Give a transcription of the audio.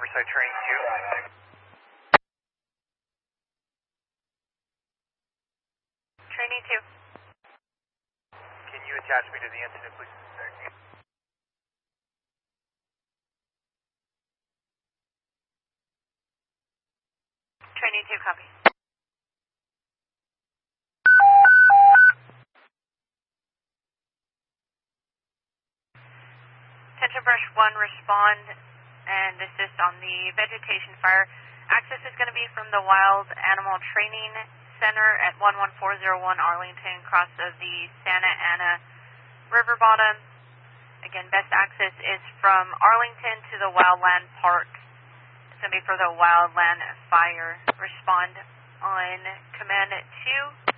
Riverside Training 2. Training 2. Can you attach me to the incident, please? Training 2, copy. Attention Brush 1, respond and assist on the vegetation fire. Access is going to be from the Wild Animal Training Center at 11401 Arlington, across of the Santa Ana River bottom. Again, best access is from Arlington to the Wildland Park. It's going to be for the Wildland Fire. Respond on command 2.